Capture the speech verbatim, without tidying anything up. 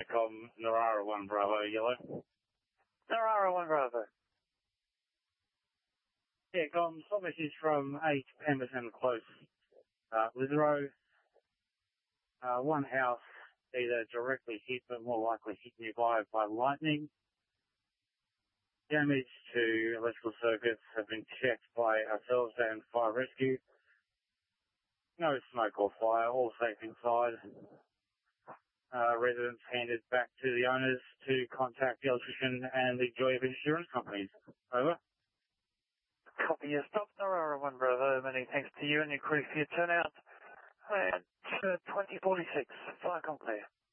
Intercom, Narara one Bravo, yellow. Narara one Bravo. Yeah, got some message from eight Pemberton Close, uh, Litheroe. Uh, one house either directly hit, but more likely hit nearby by lightning. Damage to electrical circuits have been checked by ourselves and fire rescue. No smoke or fire, all safe inside. Uh, residents handed back to the owners to contact the electrician and the Joy of Insurance companies. Over. Copy your stop, Narara one Bravo. Many thanks to you and your crew for your turnout. And uh, twenty forty-six, fire con clear.